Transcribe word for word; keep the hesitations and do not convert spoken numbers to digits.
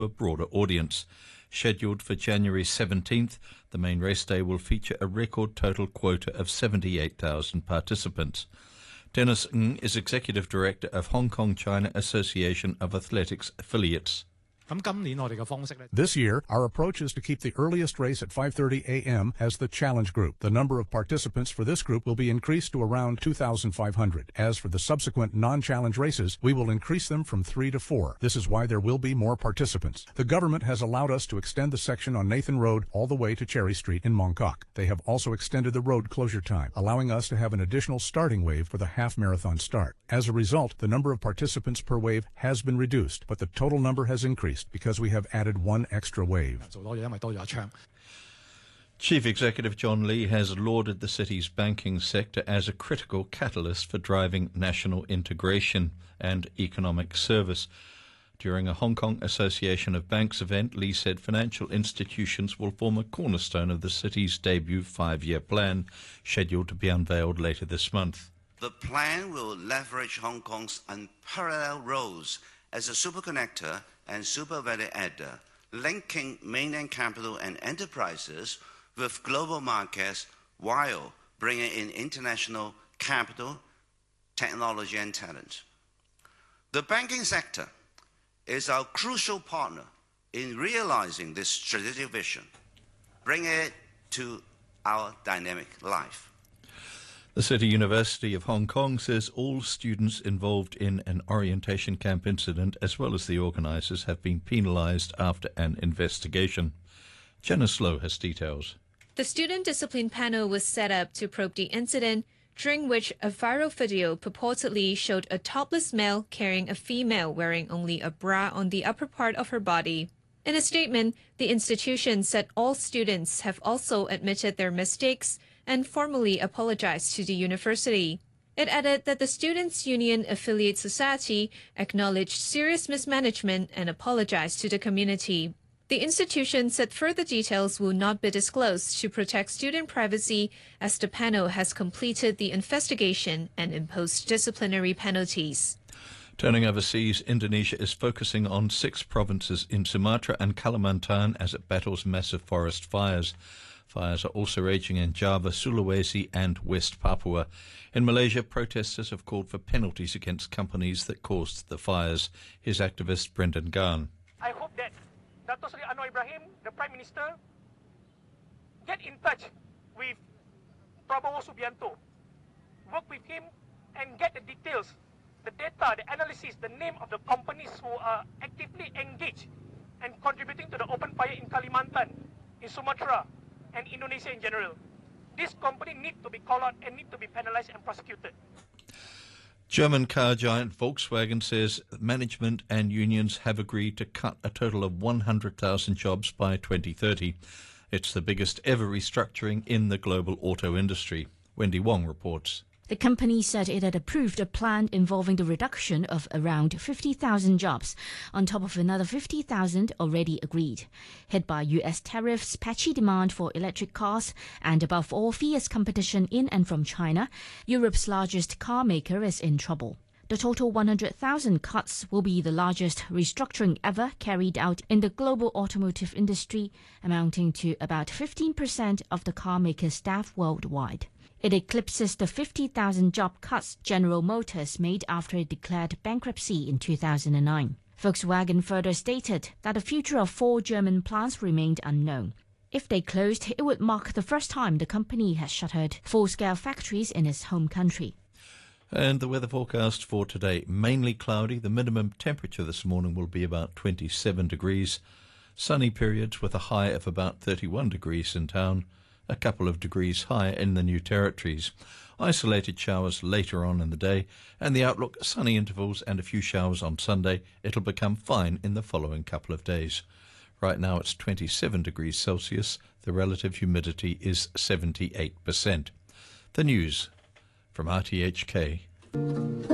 a broader audience. Scheduled for January seventeenth, the main race day will feature a record total quota of seventy-eight thousand participants. Dennis Ng is Executive Director of Hong Kong China Association of Athletics Affiliates. This year, our approach is to keep the earliest race at five thirty a m as the challenge group. The number of participants for this group will be increased to around two thousand five hundred. As for the subsequent non-challenge races, we will increase them from three to four. This is why there will be more participants. The government has allowed us to extend the section on Nathan Road all the way to Cherry Street in Mong Kok. They have also extended the road closure time, allowing us to have an additional starting wave for the half-marathon start. As a result, the number of participants per wave has been reduced, but the total number has increased because we have added one extra wave. Chief Executive John Lee has lauded the city's banking sector as a critical catalyst for driving national integration and economic service. During a Hong Kong Association of Banks event, Lee said financial institutions will form a cornerstone of the city's debut five-year plan, scheduled to be unveiled later this month. The plan will leverage Hong Kong's unparalleled roles as a superconnector and super value adder, linking mainland capital and enterprises with global markets while bringing in international capital, technology and talent. The banking sector is our crucial partner in realizing this strategic vision, bringing it to our dynamic life. The City University of Hong Kong says all students involved in an orientation camp incident, as well as the organisers, have been penalised after an investigation. Jenna Slow has details. The student discipline panel was set up to probe the incident, during which a viral video purportedly showed a topless male carrying a female wearing only a bra on the upper part of her body. In a statement, the institution said all students have also admitted their mistakes and formally apologized to the university. It added that the Students' Union Affiliate Society acknowledged serious mismanagement and apologized to the community. The institution said further details will not be disclosed to protect student privacy, as the panel has completed the investigation and imposed disciplinary penalties. Turning overseas, Indonesia is focusing on six provinces in Sumatra and Kalimantan as it battles massive forest fires. Fires are also raging in Java, Sulawesi and West Papua. In Malaysia, protesters have called for penalties against companies that caused the fires. Here's activist Brendan Garn. I hope that Dato' Sri Anwar Ibrahim, the Prime Minister, get in touch with Prabowo Subianto, work with him and get the details, the data, the analysis, the name of the companies who are actively engaged and contributing to the open fire in Kalimantan, in Sumatra, and Indonesia in general. This company need to be called out and need to be penalized and prosecuted. German car giant Volkswagen says management and unions have agreed to cut a total of one hundred thousand jobs by twenty thirty. It's the biggest ever restructuring in the global auto industry. Wendy Wong reports. The company said it had approved a plan involving the reduction of around fifty thousand jobs, on top of another fifty thousand already agreed. Hit by U S tariffs, patchy demand for electric cars, and above all fierce competition in and from China, Europe's largest car maker is in trouble. The total one hundred thousand cuts will be the largest restructuring ever carried out in the global automotive industry, amounting to about fifteen percent of the car maker's staff worldwide. It eclipses the fifty thousand job cuts General Motors made after it declared bankruptcy in two thousand nine. Volkswagen further stated that the future of four German plants remained unknown. If they closed, it would mark the first time the company has shuttered full-scale factories in its home country. And the weather forecast for today, mainly cloudy. The minimum temperature this morning will be about twenty-seven degrees. Sunny periods with a high of about thirty-one degrees in town. A couple of degrees higher in the New Territories. Isolated showers later on in the day, and the outlook, sunny intervals and a few showers on Sunday. It'll become fine in the following couple of days. Right now it's twenty-seven degrees Celsius. The relative humidity is seventy-eight percent. The news from R T H K.